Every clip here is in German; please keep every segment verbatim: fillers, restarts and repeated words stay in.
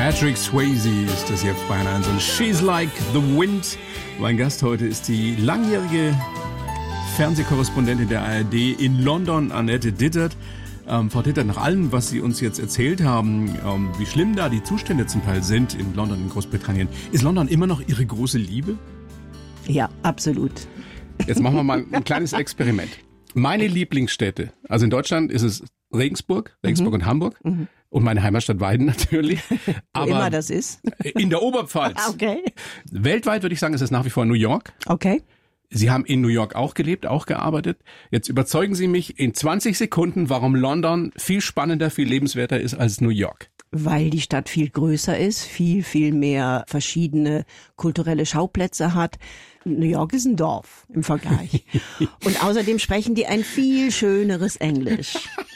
Patrick Swayze ist das jetzt bei einer Insel. She's Like the Wind. Mein Gast heute ist die langjährige Fernsehkorrespondentin der A R D in London, Annette Dittert. Ähm, Frau Dittert, nach allem, was Sie uns jetzt erzählt haben, ähm, wie schlimm da die Zustände zum Teil sind in London, in Großbritannien, ist London immer noch Ihre große Liebe? Ja, absolut. Jetzt machen wir mal ein kleines Experiment. Meine Lieblingsstädte, also in Deutschland ist es Regensburg, Regensburg mhm. und Hamburg. Mhm. Und meine Heimatstadt Weiden natürlich. Aber wo immer das ist. In der Oberpfalz. Okay. Weltweit würde ich sagen, ist es nach wie vor New York. Okay. Sie haben in New York auch gelebt, auch gearbeitet. Jetzt überzeugen Sie mich in zwanzig Sekunden, warum London viel spannender, viel lebenswerter ist als New York. Weil die Stadt viel größer ist, viel, viel mehr verschiedene kulturelle Schauplätze hat. New York ist ein Dorf im Vergleich. Und außerdem sprechen die ein viel schöneres Englisch.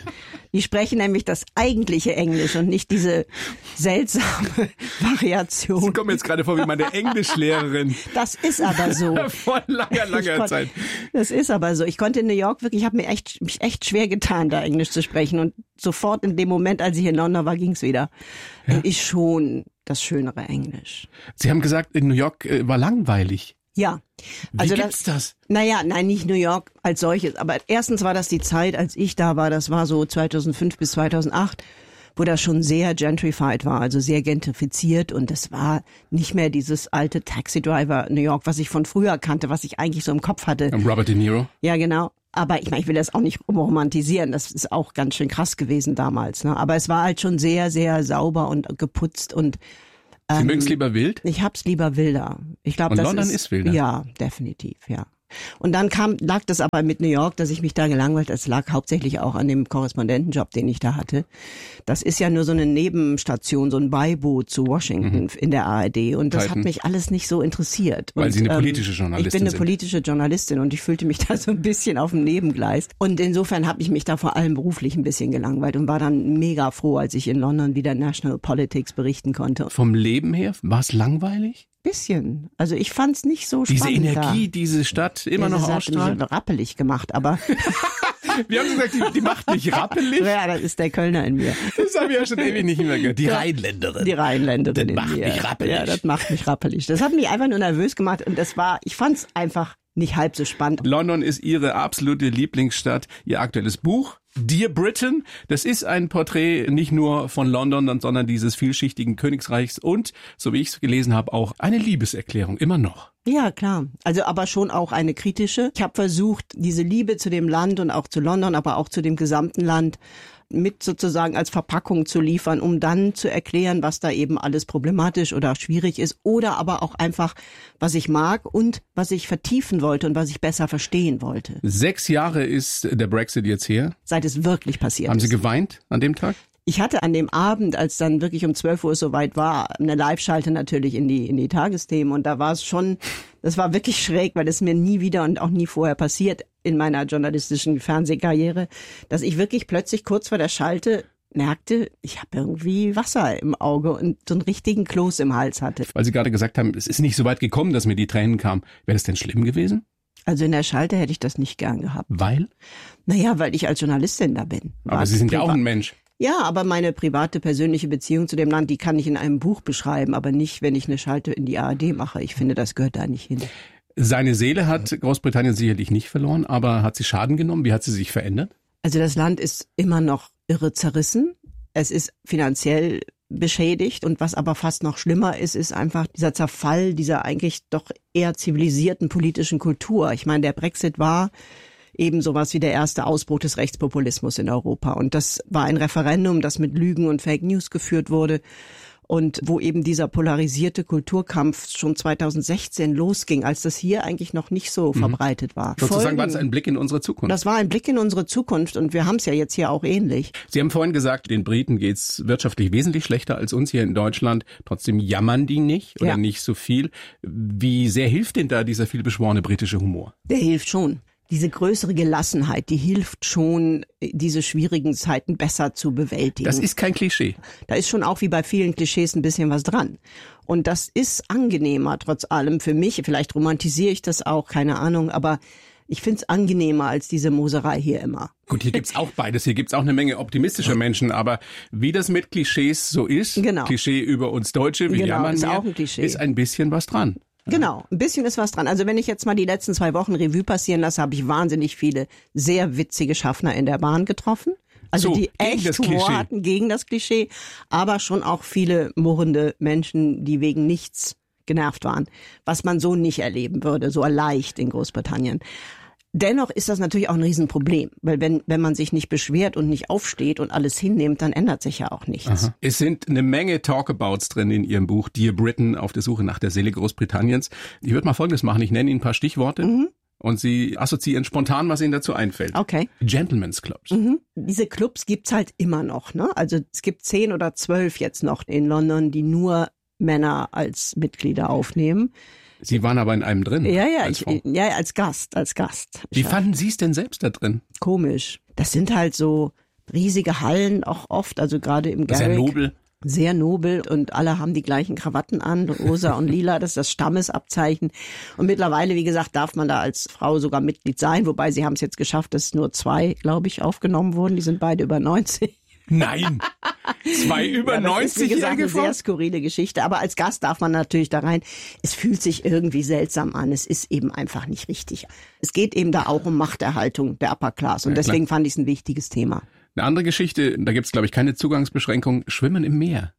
Die sprechen nämlich das eigentliche Englisch und nicht diese seltsame Variation. Sie kommen jetzt gerade vor wie meine Englischlehrerin. Das ist aber so. Vor langer, langer konnte, Zeit. Das ist aber so. Ich konnte in New York wirklich, ich habe mir echt, mich echt schwer getan, da Englisch zu sprechen. Und sofort in dem Moment, als ich in London war, ging's wieder. Ja. Und ich schon das schönere Englisch. Sie haben gesagt, in New York äh, war langweilig. Ja. Also Wie gibt's das? das? Naja, nein, nicht New York als solches. Aber erstens war das die Zeit, als ich da war, das war so zweitausendfünf bis zweitausendacht, wo das schon sehr gentrified war, also sehr gentrifiziert. Und das war nicht mehr dieses alte Taxi-Driver New York, was ich von früher kannte, was ich eigentlich so im Kopf hatte. Robert De Niro? Ja, genau. Aber ich meine, ich will das auch nicht romantisieren. Das ist auch ganz schön krass gewesen damals. Ne? Aber es war halt schon sehr, sehr sauber und geputzt und Sie mögen es lieber wild? Ich hab's lieber wilder. Ich glaube, das London ist, ist wilder? Ja, definitiv, ja. Und dann kam, lag das aber mit New York, dass ich mich da gelangweilt. Es lag hauptsächlich auch an dem Korrespondentenjob, den ich da hatte. Das ist ja nur so eine Nebenstation, so ein Beiboot zu Washington mhm. in der A R D. Und das Titan. hat mich alles nicht so interessiert. Weil und, Sie eine politische Journalistin Ich bin eine sind. politische Journalistin und ich fühlte mich da so ein bisschen auf dem Nebengleis. Und insofern habe ich mich da vor allem beruflich ein bisschen gelangweilt und war dann mega froh, als ich in London wieder National Politics berichten konnte. Vom Leben her, war es langweilig? Bisschen. Also ich fand's nicht so diese spannend. Diese Energie, da. diese Stadt immer ja, noch das ausstrahlt. hat mich rappelig gemacht, aber... Wir haben gesagt, die, die macht mich rappelig. Ja, das ist der Kölner in mir. Das haben wir ja schon ewig nicht mehr gehört. Die ja, Rheinländerin. Die Rheinländerin das macht in mir. mich rappelig. Ja, das macht mich rappelig. Das hat mich einfach nur nervös gemacht und das war, ich fand's einfach nicht halb so spannend. London ist Ihre absolute Lieblingsstadt. Ihr aktuelles Buch, Dear Britain, das ist ein Porträt nicht nur von London, sondern dieses vielschichtigen Königsreichs und, so wie ich es gelesen habe, auch eine Liebeserklärung, immer noch. Ja, klar. Also aber schon auch eine kritische. Ich habe versucht, diese Liebe zu dem Land und auch zu London, aber auch zu dem gesamten Land mit sozusagen als Verpackung zu liefern, um dann zu erklären, was da eben alles problematisch oder schwierig ist oder aber auch einfach, was ich mag und was ich vertiefen wollte und was ich besser verstehen wollte. Sechs Jahre ist der Brexit jetzt her. Seit es wirklich passiert ist. Haben Sie geweint an dem Tag? Ich hatte an dem Abend, als dann wirklich um zwölf Uhr soweit war, eine Live-Schalte natürlich in die in die Tagesthemen und da war es schon, das war wirklich schräg, weil es mir nie wieder und auch nie vorher passiert in meiner journalistischen Fernsehkarriere, dass ich wirklich plötzlich kurz vor der Schalte merkte, ich habe irgendwie Wasser im Auge und so einen richtigen Kloß im Hals hatte. Weil Sie gerade gesagt haben, es ist nicht so weit gekommen, dass mir die Tränen kamen. Wäre das denn schlimm gewesen? Also in der Schalte hätte ich das nicht gern gehabt. Weil? Naja, weil ich als Journalistin da bin. Aber Sie sind ja auch ein Mensch. Ja, aber meine private, persönliche Beziehung zu dem Land, die kann ich in einem Buch beschreiben, aber nicht, wenn ich eine Schalte in die A R D mache. Ich finde, das gehört da nicht hin. Seine Seele hat Großbritannien sicherlich nicht verloren, aber hat sie Schaden genommen? Wie hat sie sich verändert? Also das Land ist immer noch irre zerrissen. Es ist finanziell beschädigt und was aber fast noch schlimmer ist, ist einfach dieser Zerfall dieser eigentlich doch eher zivilisierten politischen Kultur. Ich meine, der Brexit war eben sowas wie der erste Ausbruch des Rechtspopulismus in Europa. Und das war ein Referendum, das mit Lügen und Fake News geführt wurde und wo eben dieser polarisierte Kulturkampf schon zweitausendsechzehn losging, als das hier eigentlich noch nicht so mhm. verbreitet war. Sozusagen war es ein Blick in unsere Zukunft. Das war ein Blick in unsere Zukunft und wir haben es ja jetzt hier auch ähnlich. Sie haben vorhin gesagt, den Briten geht's wirtschaftlich wesentlich schlechter als uns hier in Deutschland. Trotzdem jammern die nicht oder ja. nicht so viel. Wie sehr hilft denn da dieser vielbeschworene britische Humor? Der hilft schon. Diese größere Gelassenheit, die hilft schon, diese schwierigen Zeiten besser zu bewältigen. Das ist kein Klischee. Da ist schon auch wie bei vielen Klischees ein bisschen was dran. Und das ist angenehmer trotz allem für mich. Vielleicht romantisiere ich das auch, keine Ahnung, aber Ich finde es angenehmer als diese Moserei hier immer. Gut, hier gibt's auch beides. Hier gibt's auch eine Menge optimistischer Menschen. Aber wie das mit Klischees so ist, genau. Klischee über uns Deutsche, wie genau, jammern ist wir, auch ein Klischee. ist ein bisschen was dran. Genau, ein bisschen ist was dran. Also wenn ich jetzt mal die letzten zwei Wochen Revue passieren lasse, habe ich wahnsinnig viele sehr witzige Schaffner in der Bahn getroffen. Also so, die echt Humor hatten gegen das Klischee, aber schon auch viele murrende Menschen, die wegen nichts genervt waren, was man so nicht erleben würde, so leicht in Großbritannien. Dennoch ist das natürlich auch ein Riesenproblem, weil wenn wenn man sich nicht beschwert und nicht aufsteht und alles hinnimmt, dann ändert sich ja auch nichts. Aha. Es sind eine Menge Talkabouts drin in Ihrem Buch Dear Britain, auf der Suche nach der Seele Großbritanniens. Ich würde mal Folgendes machen, ich nenne Ihnen ein paar Stichworte. Mhm. Und Sie assoziieren spontan, was Ihnen dazu einfällt. Okay. Gentlemen's Clubs. Mhm. Diese Clubs gibt's halt immer noch, ne? Also es gibt zehn oder zwölf jetzt noch in London, die nur Männer als Mitglieder aufnehmen. Sie waren aber in einem drin. Ja, ja, als ich, ja, als Gast, als Gast. Wie fanden Sie es denn selbst da drin? Komisch. Das sind halt so riesige Hallen auch oft, also gerade im Garrick. Sehr nobel. Sehr nobel und alle haben die gleichen Krawatten an, rosa und lila, das ist das Stammesabzeichen. Und mittlerweile, wie gesagt, darf man da als Frau sogar Mitglied sein, wobei sie haben es jetzt geschafft, dass nur zwei, glaube ich, aufgenommen wurden. Die sind beide über neunzig. Nein, zwei über ja, neunzig. Das ist, wie gesagt, eine sehr skurrile Geschichte. Aber als Gast darf man natürlich da rein. Es fühlt sich irgendwie seltsam an. Es ist eben einfach nicht richtig. Es geht eben da auch um Machterhaltung der Upper Class. Und ja, deswegen fand ich es ein wichtiges Thema. Eine andere Geschichte, da gibt's glaube ich keine Zugangsbeschränkung, Schwimmen im Meer.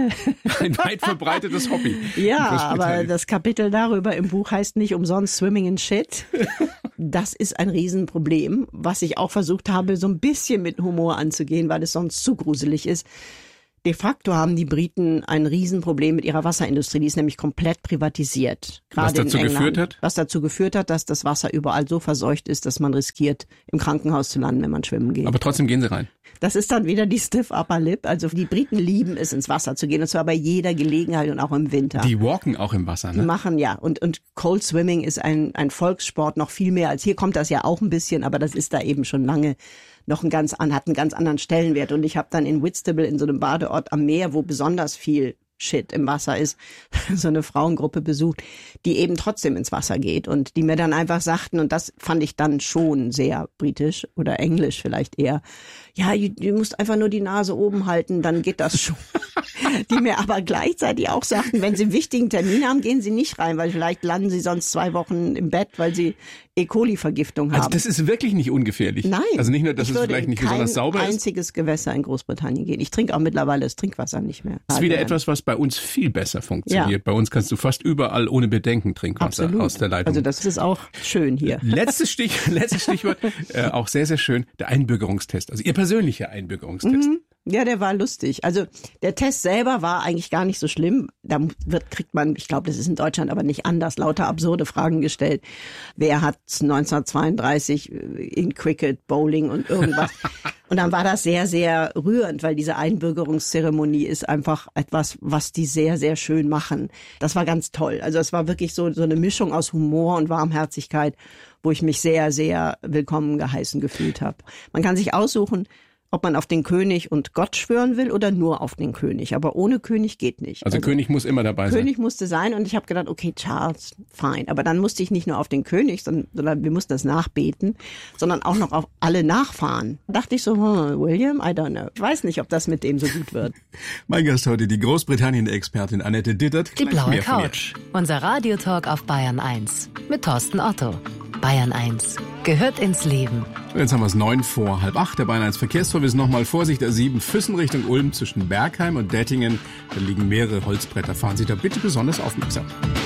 Ein weit verbreitetes Hobby. Ja, aber das Kapitel darüber im Buch heißt nicht umsonst Swimming in Shit. Das ist ein Riesenproblem, was ich auch versucht habe, so ein bisschen mit Humor anzugehen, weil es sonst zu gruselig ist. De facto haben die Briten ein Riesenproblem mit ihrer Wasserindustrie, die ist nämlich komplett privatisiert. Gerade was dazu in England, geführt hat? Was dazu geführt hat, dass das Wasser überall so verseucht ist, dass man riskiert, im Krankenhaus zu landen, wenn man schwimmen geht. Aber trotzdem gehen sie rein. Das ist dann wieder die Stiff Upper Lip. Also die Briten lieben es, ins Wasser zu gehen, und zwar bei jeder Gelegenheit und auch im Winter. Die walken auch im Wasser, ne? Die machen, ja. Und, und Cold Swimming ist ein, ein Volkssport, noch viel mehr als hier kommt das ja auch ein bisschen, aber das ist da eben schon lange noch ein ganz an, hat einen ganz anderen Stellenwert. Und ich habe dann in Whitstable, in so einem Badeort am Meer, wo besonders viel Shit im Wasser ist, so eine Frauengruppe besucht, die eben trotzdem ins Wasser geht und die mir dann einfach sagten, und das fand ich dann schon sehr britisch oder englisch vielleicht eher, ja, du musst einfach nur die Nase oben halten, dann geht das schon. Die mir aber gleichzeitig auch sagten, wenn sie einen wichtigen Termin haben, gehen sie nicht rein, weil vielleicht landen sie sonst zwei Wochen im Bett, weil sie E. coli-Vergiftung haben. Also das ist wirklich nicht ungefährlich. Nein. Also nicht nur, dass es vielleicht nicht besonders sauber ist. Ich würde in kein einziges Gewässer in Großbritannien gehen. Ich trinke auch mittlerweile das Trinkwasser nicht mehr. Das ist wieder etwas, was bei uns viel besser funktioniert. Ja. Bei uns kannst du fast überall ohne Bedenken Trinkwasser Absolut. Aus der Leitung. Also das ist auch schön hier. Letztes, Stich, letztes Stichwort, äh, auch sehr, sehr schön, der Einbürgerungstest. Also Ihr persönlicher Einbürgerungstest. Mhm. Ja, der war lustig. Also der Test selber war eigentlich gar nicht so schlimm. Da wird, kriegt man, ich glaube, das ist in Deutschland aber nicht anders, lauter absurde Fragen gestellt. Wer hat neunzehnhundertzweiunddreißig in Cricket, Bowling und irgendwas? Und dann war das sehr, sehr rührend, weil diese Einbürgerungszeremonie ist einfach etwas, was die sehr, sehr schön machen. Das war ganz toll. Also es war wirklich so, so eine Mischung aus Humor und Warmherzigkeit, wo ich mich sehr, sehr willkommen geheißen gefühlt habe. Man kann sich aussuchen, ob man auf den König und Gott schwören will oder nur auf den König. Aber ohne König geht nicht. Also, also König muss immer dabei sein. König musste sein und ich habe gedacht, okay, Charles, fein. Aber dann musste ich nicht nur auf den König, sondern, sondern wir mussten das nachbeten, sondern auch noch auf alle Nachfahren. Da dachte ich so, hm, William, I don't know. Ich weiß nicht, ob das mit dem so gut wird. Mein Gast heute, die Großbritannien-Expertin Annette Dittert. Die blaue Couch. Unser Radiotalk auf Bayern eins. Mit Thorsten Otto. Bayern eins. Gehört ins Leben. Jetzt haben wir es neun vor halb acht. Der Bayern eins Verkehrsservice. Nochmal Vorsicht, A sieben Füssen Richtung Ulm zwischen Bergheim und Dettingen. Da liegen mehrere Holzbretter. Fahren Sie da bitte besonders aufmerksam.